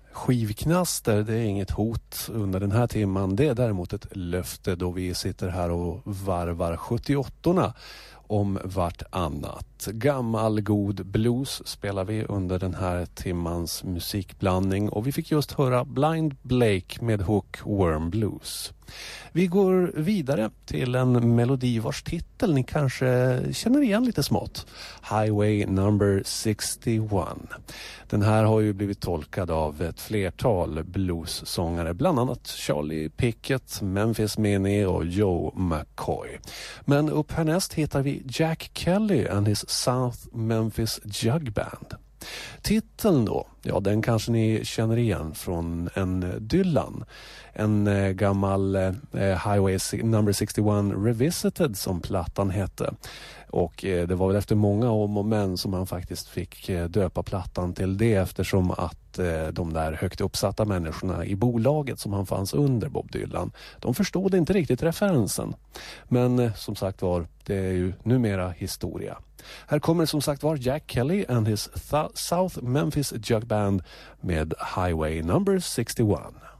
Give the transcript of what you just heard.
Skivknaster, det är inget hot under den här timman. Det är däremot ett löfte då vi sitter här och varvar 78orna om vartannat. Gammal god blues spelar vi under den här timmans musikblandning och vi fick just höra Blind Blake med Hookworm Blues. Vi går vidare till en melodi vars titel ni kanske känner igen lite smått. Highway number 61. Den här har ju blivit tolkad av ett flertal bluessångare, bland annat Charlie Pickett, Memphis Minnie och Joe McCoy. Men upp härnäst hittar vi Jack Kelly and his South Memphis Jug Band. Titeln då, ja den kanske ni känner igen från en Dylan. En gammal Highway number 61 Revisited som plattan hette. Och det var väl efter många om och men som han faktiskt fick döpa plattan till det, eftersom att de där högt uppsatta människorna i bolaget som han fanns under, Bob Dylan, de förstod inte riktigt referensen. Men som sagt var, det är ju numera historia. Här kommer som sagt var Jack Kelly and his South Memphis Jug Band med Highway number 61.